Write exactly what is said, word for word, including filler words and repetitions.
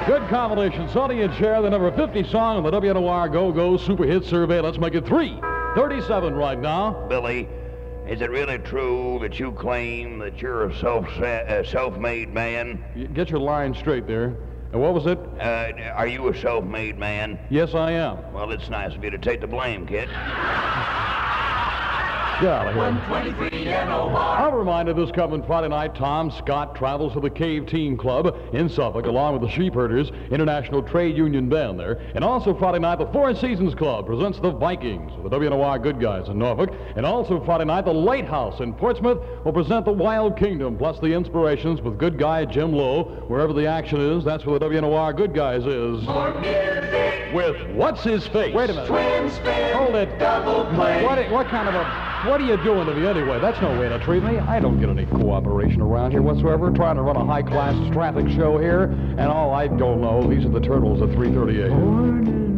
Good combination. Sonny and Cher, the number fifty song on the W N O R Go-Go Super Hit Survey. Let's make it three thirty-seven right now. Billy, is it really true that you claim that you're a self uh, self-made man? Get your line straight there. And what was it? Uh, are you a self-made man? Yes, I am. Well, it's nice of you to take the blame, kid. Get out of here. one twenty-three N O R. I'm reminded this coming Friday night, Tom Scott travels to the Cave Team Club in Suffolk along with the Sheepherders, International Trade Union Band there. And also Friday night, the Four Seasons Club presents the Vikings, the W N O R Good Guys in Norfolk. And also Friday night, the Lighthouse in Portsmouth will present the Wild Kingdom, plus the Inspirations with good guy Jim Lowe. Wherever the action is, that's where the W N O R Good Guys is. More music. With What's His Face? Wait a minute. Twin spin. Hold it. Double play. What, what kind of a... What are you doing to me anyway? That's no way to treat me. I don't get any cooperation around here whatsoever. Trying to run a high-class traffic show here, and all I don't know, these are the Turtles at three thirty-eight.